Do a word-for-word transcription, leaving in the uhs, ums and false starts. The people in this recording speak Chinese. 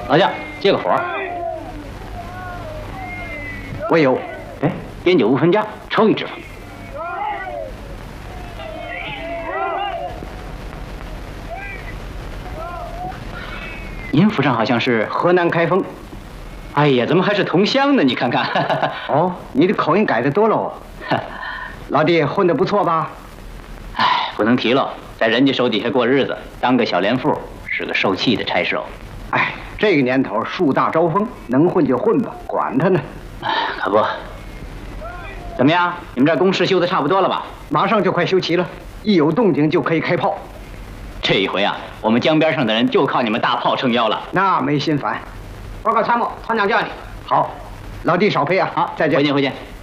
老将，接个活儿。 我有。 哎，烟酒不分家，抽一支吧。您府上好像是河南开封。 哎呀，怎么还是同乡呢？你看看。 哦，你的口音改得多喽。老弟混得不错吧？ 哎，不能提了，在人家手底下过日子，当个小连副，是个受气的差事哦。 哎，这个年头树大招风，能混就混吧，管他呢。 哎，可不。怎么样？你们这工事修得差不多了吧？ 马上就快修齐了，一有动静就可以开炮。 这一回啊，我们江边上的人就靠你们大炮撑腰了。 那没心烦。报告参谋，团长叫你。好，老弟少陪啊。 好， 再见。 回见，回见。